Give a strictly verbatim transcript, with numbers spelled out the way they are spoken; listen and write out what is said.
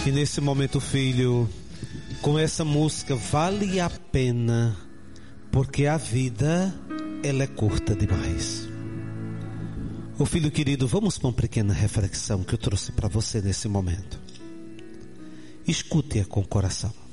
E nesse momento, filho, com essa música, vale a pena, porque a vida, ela é curta demais. Ô filho querido, vamos para uma pequena reflexão que eu trouxe para você nesse momento. Escute-a com o coração.